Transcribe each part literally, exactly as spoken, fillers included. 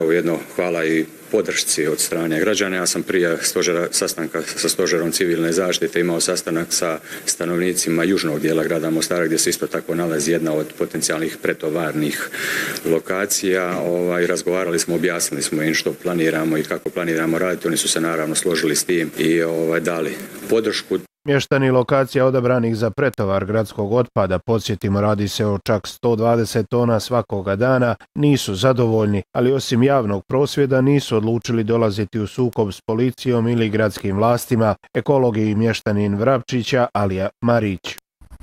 Jedno hvala i podršci od strane građana. Ja sam prije stožera, sastanka sa stožerom civilne zaštite imao sastanak sa stanovnicima južnog dijela grada Mostara gdje se isto tako nalazi jedna od potencijalnih pretovarnih lokacija. Ovaj, razgovarali smo, objasnili smo im što planiramo i kako planiramo raditi. Oni su se naravno složili s tim i ovaj, dali podršku. Mještani lokacija odabranih za pretovar gradskog otpada, podsjetimo, radi se o čak sto dvadeset tona svakoga dana, nisu zadovoljni, ali osim javnog prosvjeda nisu odlučili dolaziti u sukob s policijom ili gradskim vlastima. Ekolog i mještanin Vrapčića Alija Marić.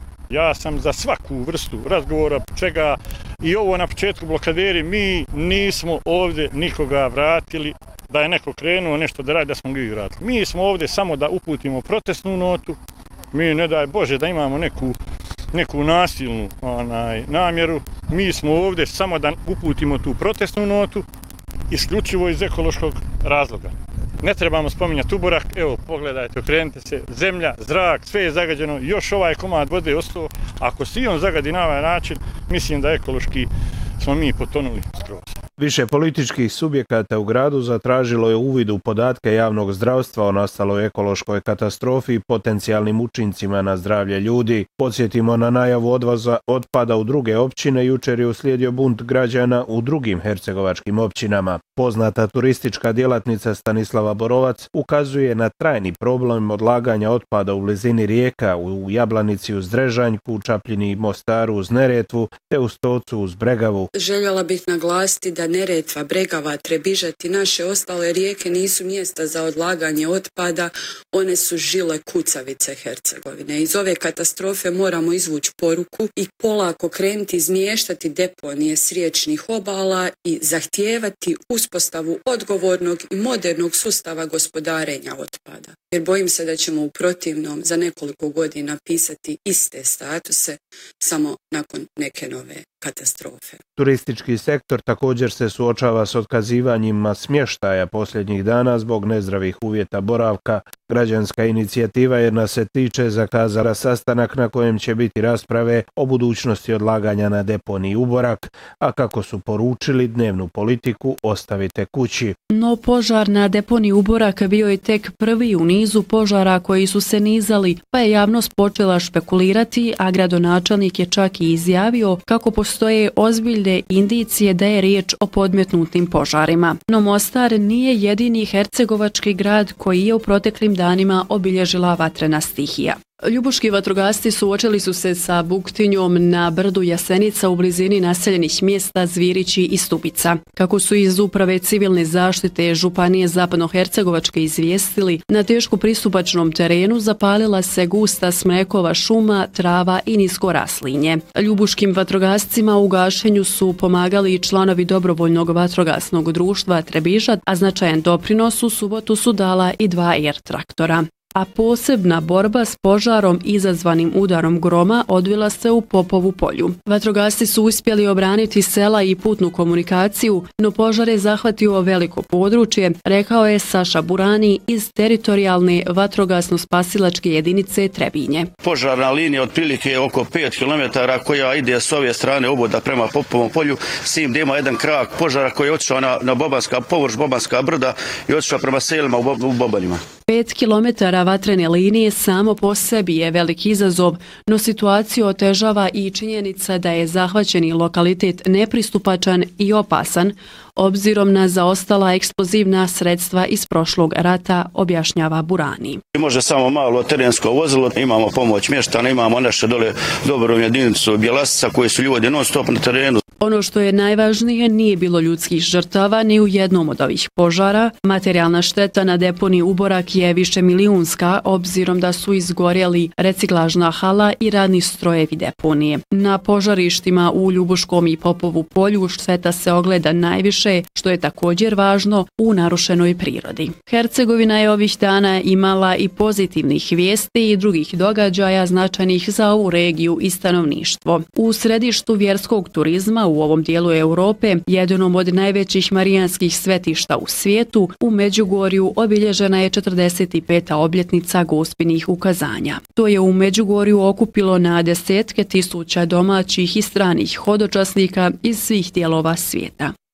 Ja sam za svaku vrstu razgovora, čega i ovo na početku blokaderi, mi nismo ovdje nikoga vratili, da je neko krenuo nešto da radi, da smo ga i vratili. Mi smo ovdje samo da uputimo protestnu notu, mi ne daj Bože da imamo neku, neku nasilnu onaj, namjeru, mi smo ovdje samo da uputimo tu protestnu notu, isključivo iz ekološkog razloga. Ne trebamo spominjati uborak, evo pogledajte, okrenite se, zemlja, zrak, sve je zagađeno, još ovaj komad vode je ostao. Ako se i on zagadi na ovaj način, mislim da ekološki smo mi potonuli skroz. Više političkih subjekata u gradu zatražilo je uvid u podatke javnog zdravstva o nastaloj ekološkoj katastrofi i potencijalnim učincima na zdravlje ljudi. Podsjetimo na najavu odvoza otpada u druge općine, jučer je uslijedio bunt građana u drugim hercegovačkim općinama. Poznata turistička djelatnica Stanislava Borovac ukazuje na trajni problem odlaganja otpada u blizini rijeka, u Jablanici uz Drežanjku, u Čapljini i Mostaru uz Neretvu, te u Stocu uz Bregavu. Željela bih naglasiti da Neretva, Bregava, Trebižat i naše ostale rijeke nisu mjesta za odlaganje otpada, one su žile kucavice Hercegovine. Iz ove katastrofe moramo izvući poruku i polako krenuti izmještati deponije s riječnih obala i zahtijevati uspostavu odgovornog i modernog sustava gospodarenja otpada. Jer bojim se da ćemo u protivnom za nekoliko godina pisati iste statuse samo nakon neke nove katastrofe. Turistički sektor također se suočava s otkazivanjima smještaja posljednjih dana zbog nezdravih uvjeta boravka. Građanska inicijativa Jedna se tiče zakazala sastanak na kojem će biti rasprave o budućnosti odlaganja na deponiji Uborak, a kako su poručili, dnevnu politiku ostavite kući. No požar na deponiji Uborak bio je tek prvi u nizu požara koji su se nizali, pa je javnost počela špekulirati, a gradonačelnik je čak i izjavio kako postoje ozbiljne indicije da je riječ o podmetnutim požarima. No Mostar nije jedini hercegovački grad koji je u proteklim danima obilježila vatrena stihija. Ljubuški vatrogasci suočili su se sa buktinjom na brdu Jasenica u blizini naseljenih mjesta Zvirići i Stubica. Kako su iz uprave civilne zaštite Županije Zapadnohercegovačke izvijestili, na teško pristupačnom terenu zapalila se gusta smrekova šuma, trava i nisko raslinje. Ljubuškim vatrogascima u gašenju su pomagali i članovi dobrovoljnog vatrogasnog društva Trebižat, a značajan doprinos u subotu su dala i dva er traktora. A posebna borba s požarom izazvanim udarom groma odvila se u Popovu polju. Vatrogasci su uspjeli obraniti sela i putnu komunikaciju, no požar je zahvatio veliko područje, rekao je Saša Burani iz teritorijalne vatrogasno-spasilačke jedinice Trebinje. Požarna linija otprilike oko pet kilometara koja ide s ove strane oboda prema Popovom polju, s tim da ima jedan krak požara koji je otišao na, na Bobanska, površ Bobanska brda i otišao prema selima u, u Bobanima. Pet kilometara vatrene linije samo po sebi je velik izazov, no situaciju otežava i činjenica da je zahvaćeni lokalitet nepristupačan i opasan, obzirom na zaostala eksplozivna sredstva iz prošlog rata, objašnjava Burani. Može samo malo terensko vozilo, imamo pomoć mještana, imamo naše dole dobru jedinicu Bjelasica koji su ljudi non stop na terenu. Ono što je najvažnije, nije bilo ljudskih žrtava ni u jednom od ovih požara. Materijalna šteta na deponiji Uborak je više milijunska, obzirom da su izgorjeli reciklažna hala i radni strojevi deponije. Na požarištima u Ljubuškom i Popovu polju šteta se ogleda najviše, što je također važno u narušenoj prirodi. Hercegovina je ovih dana imala i pozitivnih vijesti i drugih događaja značajnih za ovu regiju i stanovništvo. U središtu vjerskog turizma u ovom dijelu Europe, jednom od najvećih marijanskih svetišta u svijetu, u Međugorju obilježena je četrdeset peta obljetnica gospinih ukazanja. To je u Međugorju okupilo na desetke tisuća domaćih i stranih hodočasnika iz svih dijelova svijeta.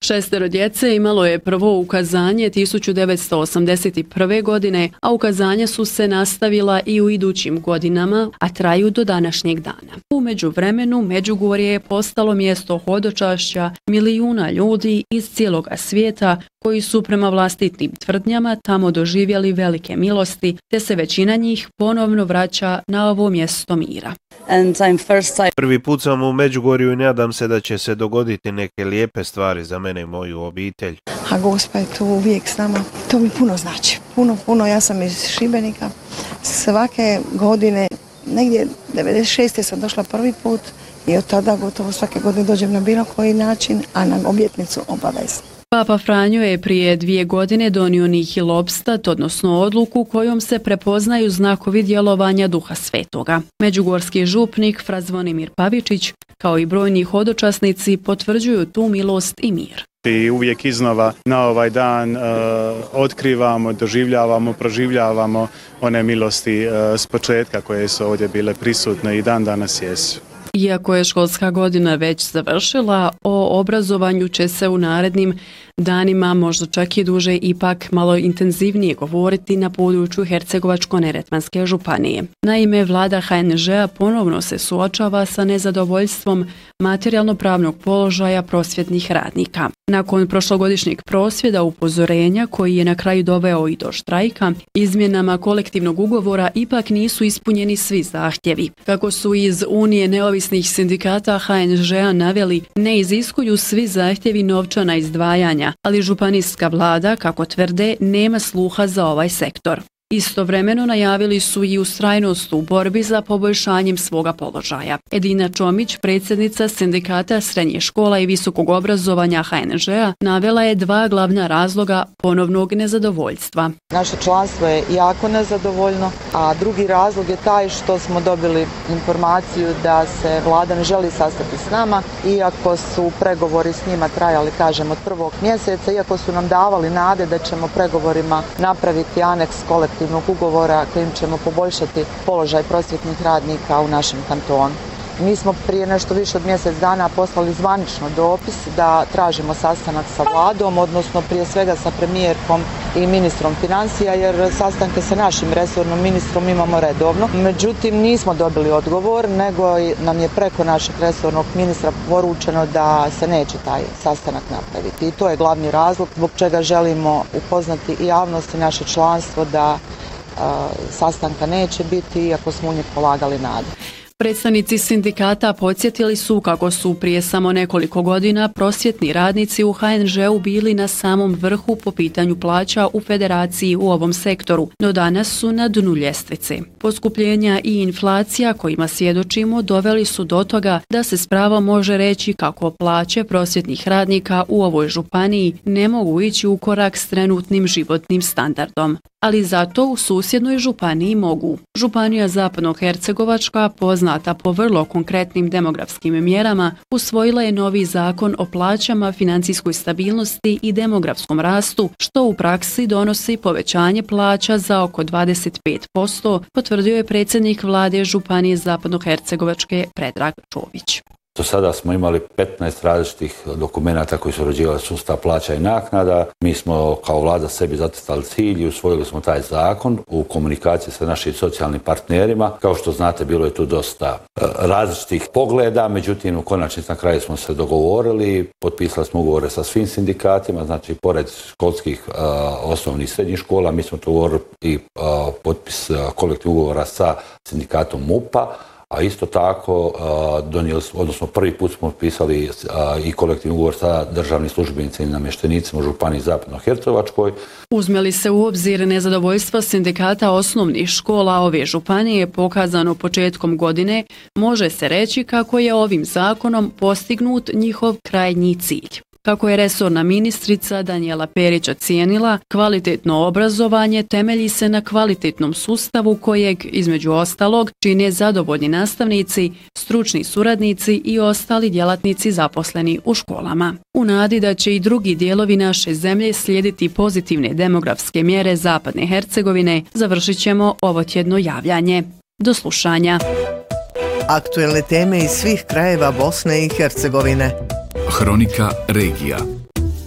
Šestero djece imalo je prvo ukazanje tisuću devetsto osamdeset prve. godine, a ukazanja su se nastavila i u idućim godinama, a traju do današnjeg dana. U međuvremenu Međugorje je postalo mjesto hodočašća milijuna ljudi iz cijeloga svijeta koji su prema vlastitim tvrdnjama tamo doživjeli velike milosti, te se većina njih ponovno vraća na ovo mjesto mira. Prvi put sam u Međugorju i nadam se da će se dogoditi neke lijepe stvari za mene i moju obitelj. A Gospa je tu uvijek s nama. To mi puno znači. Puno, puno. Ja sam iz Šibenika. Svake godine, negdje devedeset šeste sam došla prvi put i od tada gotovo svake godine dođem na bilo koji način, a na obljetnicu obavezno. Papa Franjo je prije dvije godine donio nihil obstat, odnosno odluku kojom se prepoznaju znakovi djelovanja Duha Svetoga. Međugorski župnik Fra Zvonimir Pavičić, kao i brojni hodočasnici, potvrđuju tu milost i mir. I uvijek iznova na ovaj dan uh, otkrivamo, doživljavamo, proživljavamo one milosti uh, s početka koje su ovdje bile prisutne i dan danas jesu. Iako je školska godina već završila, o obrazovanju će se u narednim danima, možda čak i duže, ipak malo intenzivnije govoriti na području Hercegovačko-neretvanske županije. Naime, vlada H N Ž-a ponovno se suočava sa nezadovoljstvom materijalno-pravnog položaja prosvjetnih radnika. Nakon prošlogodišnjeg prosvjeda upozorenja, koji je na kraju doveo i do štrajka, izmjenama kolektivnog ugovora ipak nisu ispunjeni svi zahtjevi. Kako su iz Unije neovisnih sindikata H N Ž-a naveli, ne iziskuju svi zahtjevi novčana izdvajanja, ali županijska vlada, kako tvrde, nema sluha za ovaj sektor. Istovremeno najavili su i ustrajnost u borbi za poboljšanjem svoga položaja. Edina Čomić, predsjednica Sindikata srednjih škola i visokog obrazovanja H N Ž-a, navela je dva glavna razloga ponovnog nezadovoljstva. Naše članstvo je jako nezadovoljno, a drugi razlog je taj što smo dobili informaciju da se vlada ne želi sastati s nama, iako su pregovori s njima trajali, kažem, od prvog mjeseca, iako su nam davali nade da ćemo pregovorima napraviti aneks kolektivnog ugovora kojim ćemo poboljšati položaj prosvjetnih radnika u našem kantonu. Mi smo prije nešto više od mjesec dana poslali zvanično dopis da tražimo sastanak sa vladom, odnosno prije svega sa premijerkom i ministrom financija, jer sastanke sa našim resornom ministrom imamo redovno. Međutim, nismo dobili odgovor, nego nam je preko našeg resornog ministra poručeno da se neće taj sastanak napraviti. I to je glavni razlog zbog čega želimo upoznati i javnost i naše članstvo da a, sastanka neće biti, iako smo u njih polagali nadu. Predstavnici sindikata podsjetili su kako su prije samo nekoliko godina prosvjetni radnici u H N Ž-u bili na samom vrhu po pitanju plaća u federaciji u ovom sektoru, no danas su na dnu ljestvice. Poskupljenja i inflacija kojima svjedočimo doveli su do toga da se s pravom može reći kako plaće prosvjetnih radnika u ovoj županiji ne mogu ići u korak s trenutnim životnim standardom. Ali zato u susjednoj županiji mogu. Županija Zapadnohercegovačka, poznata po vrlo konkretnim demografskim mjerama, usvojila je novi zakon o plaćama, financijskoj stabilnosti i demografskom rastu, što u praksi donosi povećanje plaća za oko dvadeset pet posto, potvrdio je predsjednik vlade Županije Zapadnohercegovačke Predrag Čović. Do sada smo imali petnaest različitih dokumenata koji su uređivali sustav plaća i naknada. Mi smo kao vlada sebi zacrtali cilj i usvojili smo taj zakon u komunikaciji sa našim socijalnim partnerima. Kao što znate, bilo je tu dosta različitih pogleda, međutim u konačnici na kraju smo se dogovorili, potpisali smo ugovore sa svim sindikatima, znači pored školskih uh, osnovnih i srednjih škola, mi smo dogovorili i uh, potpis uh, kolektivnog ugovora sa sindikatom M U P-a, a isto tako donijeli, odnosno prvi put smo potpisali i kolektivni ugovor sa državnim službenicima i namještenicima u Županiji Zapadnohercegovačkoj. Uzme li se u obzir nezadovoljstva sindikata osnovnih škola ove županije pokazano početkom godine, može se reći kako je ovim zakonom postignut njihov krajnji cilj. Kako je resorna ministrica Danijela Perić ocijenila, kvalitetno obrazovanje temelji se na kvalitetnom sustavu kojeg, između ostalog, čine zadovoljni nastavnici, stručni suradnici i ostali djelatnici zaposleni u školama. U nadi da će i drugi dijelovi naše zemlje slijediti pozitivne demografske mjere Zapadne Hercegovine, završit ćemo ovo tjedno javljanje. Do slušanja. Aktuelne teme iz svih krajeva Bosne i Hercegovine. Hronika regija.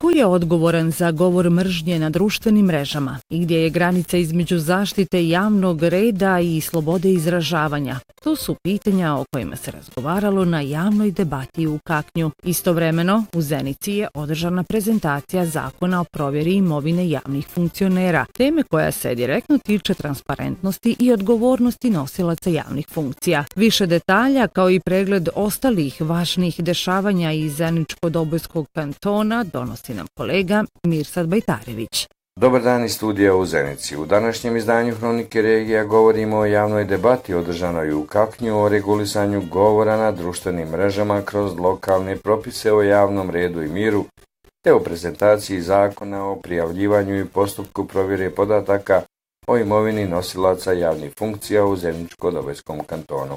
Ko je odgovoran za govor mržnje na društvenim mrežama i gdje je granica između zaštite javnog reda i slobode izražavanja? To su pitanja o kojima se razgovaralo na javnoj debati u Kaknju. Istovremeno, u Zenici je održana prezentacija zakona o provjeri imovine javnih funkcionera, teme koja se direktno tiče transparentnosti i odgovornosti nosilaca javnih funkcija. Više detalja kao i pregled ostalih važnih dešavanja iz Zeničko-Dobojskog kantona donosi nam kolega Mirsad Bajtarević. Dobar dan iz studija u Zenici. U današnjem izdanju Hronike regija govorimo o javnoj debati održanoj u Kaknju o regulisanju govora na društvenim mrežama kroz lokalne propise o javnom redu i miru, te o prezentaciji zakona o prijavljivanju i postupku provjere podataka o imovini nosilaca javnih funkcija u Zeničko-Dobojskom kantonu.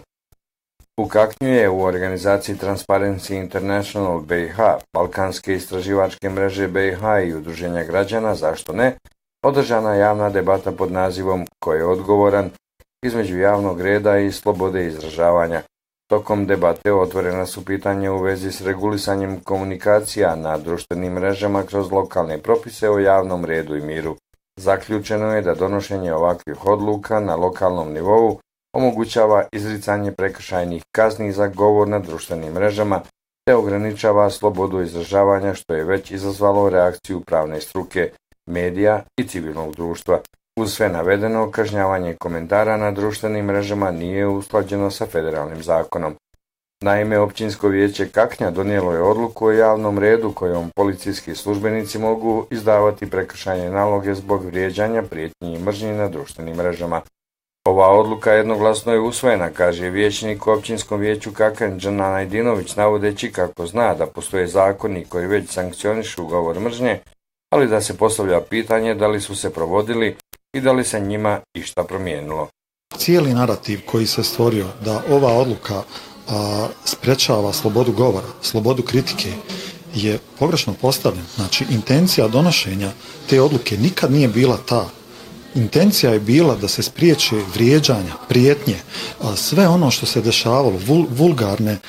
U Kaknju je u organizaciji Transparency International B i H, Balkanske istraživačke mreže B i H i Udruženja građana, zašto ne, održana javna debata pod nazivom Ko je odgovoran između javnog reda i slobode izražavanja. Tokom debate otvorena su pitanja u vezi s regulisanjem komunikacija na društvenim mrežama kroz lokalne propise o javnom redu i miru. Zaključeno je da donošenje ovakvih odluka na lokalnom nivou omogućava izricanje prekršajnih kazni za govor na društvenim mrežama te ograničava slobodu izražavanja, što je već izazvalo reakciju pravne struke, medija i civilnog društva. Uz sve navedeno, kažnjavanje komentara na društvenim mrežama nije usklađeno sa federalnim zakonom. Naime, Općinsko vijeće Kaknja donijelo je odluku o javnom redu kojom policijski službenici mogu izdavati prekršajne naloge zbog vrijeđanja, prijetnji i mržnje na društvenim mrežama. Ova odluka jednoglasno je usvojena, kaže vijećnik u Općinskom vijeću Kakanj Džana Najdinović, navodeći kako zna da postoje zakoni koji već sankcionišu govor mržnje, ali da se postavlja pitanje da li su se provodili i da li se njima išta promijenilo. Cijeli narativ koji se stvorio da ova odluka a, sprečava slobodu govora, slobodu kritike, je pogrešno postavljen. Znači, intencija donošenja te odluke nikad nije bila ta. Intencija je bila da se spriječe vrijeđanja, prijetnje, sve ono što se dešavalo, vul, vulgarne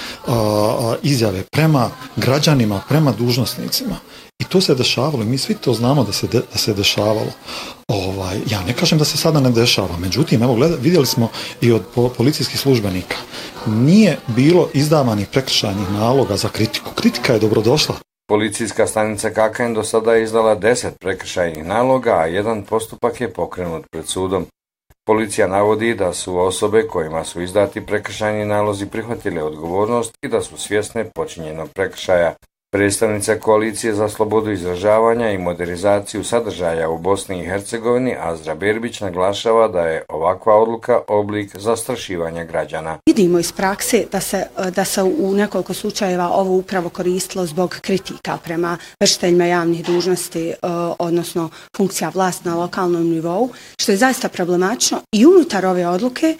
a, izjave prema građanima, prema dužnosnicima. I to se dešavalo i mi svi to znamo da se, de, da se dešavalo. Ovaj, ja ne kažem da se sada ne dešava, međutim, evo, gleda, vidjeli smo i od po, policijskih službenika. Nije bilo izdavanih prekršajnih naloga za kritiku. Kritika je dobrodošla. Policijska stanica Kakanj do sada je izdala deset prekršajnih naloga, a jedan postupak je pokrenut pred sudom. Policija navodi da su osobe kojima su izdati prekršajni nalozi prihvatile odgovornost i da su svjesne počinjenog prekršaja. Predstavnica Koalicije za slobodu izražavanja i modernizaciju sadržaja u Bosni i Hercegovini Azra Berbić naglašava da je ovakva odluka oblik zastrašivanja građana. Vidimo iz prakse da se, da se u nekoliko slučajeva ovo upravo koristilo zbog kritika prema vršiteljima javnih dužnosti, odnosno funkcija vlasti na lokalnom nivou, što je zaista problematično i unutar ove odluke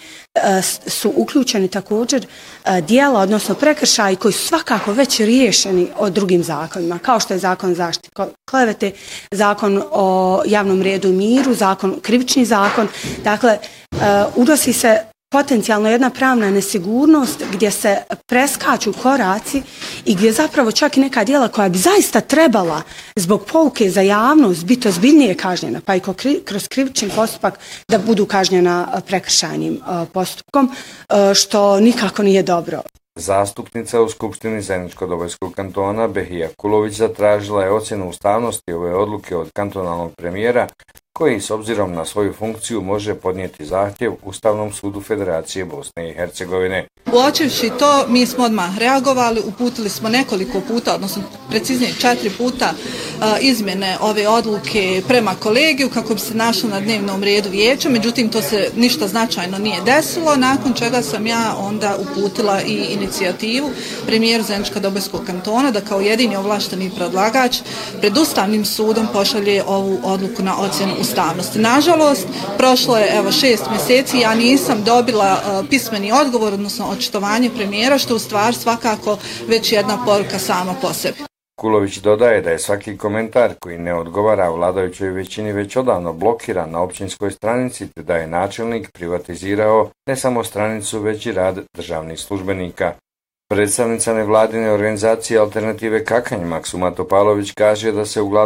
su uključeni također dijela, odnosno prekršaji koji su svakako već riješeni od drugim zakonima, kao što je zakon zaštite klevete, zakon o javnom redu i miru, zakon, krivični zakon. Dakle, unosi se potencijalno jedna pravna nesigurnost gdje se preskaču koraci i gdje zapravo čak i neka djela koja bi zaista trebala zbog pouke za javnost biti ozbiljnije kažnjena, pa i kroz krivični postupak da budu kažnjena prekršajnim postupkom, što nikako nije dobro. Zastupnica u Skupštini Zeničko-Dobojskog kantona Behija Kulović zatražila je ocjenu ustavnosti ove odluke od kantonalnog premijera, koji s obzirom na svoju funkciju može podnijeti zahtjev Ustavnom sudu Federacije Bosne i Hercegovine. Uočivši to, mi smo odmah reagovali, uputili smo nekoliko puta, odnosno preciznije četiri puta izmjene ove odluke prema kolegiju kako bi se našlo na dnevnom redu vijeća, međutim to se ništa značajno nije desilo, nakon čega sam ja onda uputila i inicijativu premijeru Zeničko-Dobojskog kantona da kao jedini ovlašteni predlagač pred Ustavnim sudom pošalje ovu odluku na ocjenu ustavnosti. Nažalost, prošlo je evo šest mjeseci, ja nisam dobila uh, pismeni odgovor, odnosno očitovanje premijera, što u stvari svakako već jedna poruka sama po sebi. Kulović dodaje da je svaki komentar koji ne odgovara vladajućoj većini već odavno blokiran na općinskoj stranici, te da je načelnik privatizirao ne samo stranicu, već i rad državnih službenika. Predstavnica nevladine organizacije Alternative Kakanj Maksuma Topalović kaže da se uglavnom